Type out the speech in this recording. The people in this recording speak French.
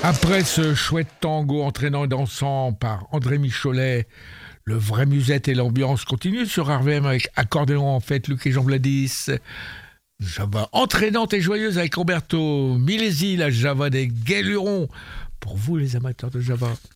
Après ce chouette tango entraînant et dansant par André Micholet, le vrai musette et l'ambiance continuent sur RVM avec accordéon en fait, Luc et Jean Bladis. Java entraînante et joyeuse avec Roberto Milesi, la Java des Guélurons. Pour vous les amateurs de Java.